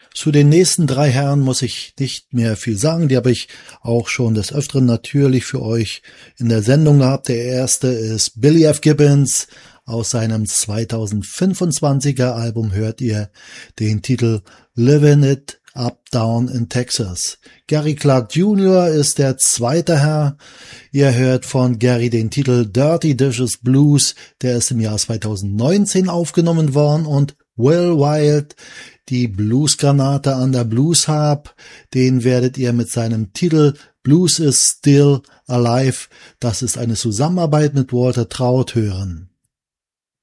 Zu den nächsten drei Herren muss ich nicht mehr viel sagen. Die habe ich auch schon des Öfteren natürlich für euch in der Sendung gehabt. Der erste ist Billy F. Gibbons. Aus seinem 2025er Album hört ihr den Titel Livin' It Up Down in Texas. Gary Clark Jr. ist der zweite Herr. Ihr hört von Gary den Titel Dirty Dishes Blues. Der ist im Jahr 2019 aufgenommen worden. Und Will Wild, die Bluesgranate an der Blues Harp, den werdet ihr mit seinem Titel Blues is Still Alive, das ist eine Zusammenarbeit mit Walter Trout, hören.